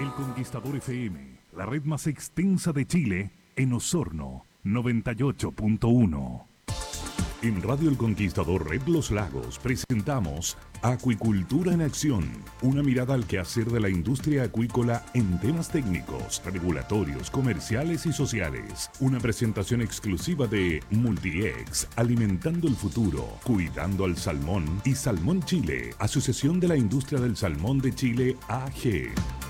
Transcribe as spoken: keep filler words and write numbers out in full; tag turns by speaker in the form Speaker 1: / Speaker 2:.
Speaker 1: El Conquistador F M, la red más extensa de Chile, en Osorno, noventa y ocho punto uno. En Radio El Conquistador Red Los Lagos presentamos Acuicultura en Acción, una mirada al quehacer de la industria acuícola en temas técnicos, regulatorios, comerciales y sociales. Una presentación exclusiva de Multiex, alimentando el futuro, cuidando al salmón y Salmón Chile, Asociación de la Industria del Salmón de Chile, A G.